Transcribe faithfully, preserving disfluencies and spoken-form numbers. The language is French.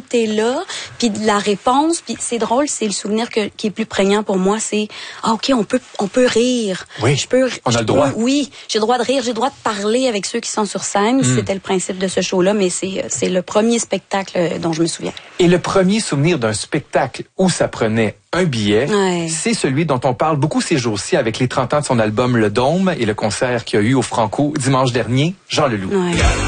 t'es là, puis la réponse, puis c'est drôle, c'est le souvenir que, qui est plus prégnant pour moi, c'est ah ok, on peut on peut rire. Oui. Je peux, on a je le droit. Peux, oui, j'ai le droit de rire, j'ai le droit de parler avec ceux qui sont sur scène. Mm. C'était le principe de ce show-là, mais c'est c'est le premier spectacle dont je me souviens. Et le premier souvenir d'un spectacle où ça prenait un billet, ouais. c'est celui dont on parle beaucoup ces jours-ci avec les trente ans de son album Le Dôme et le concert qu'il y a eu au Franco dimanche dernier, Jean Leloup. Ouais.